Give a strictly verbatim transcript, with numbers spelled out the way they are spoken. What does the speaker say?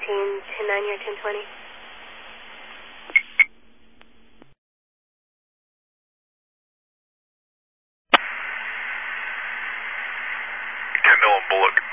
fourteen, ten nine, you're ten twenty. Kendall and Bullock.